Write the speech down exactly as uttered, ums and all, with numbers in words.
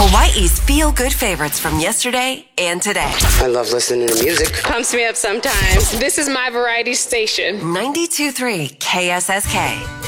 Hawaii's feel-good favorites from yesterday and today. I love listening to music. Pumps me up sometimes. This is my variety station. ninety-two point three K S S K.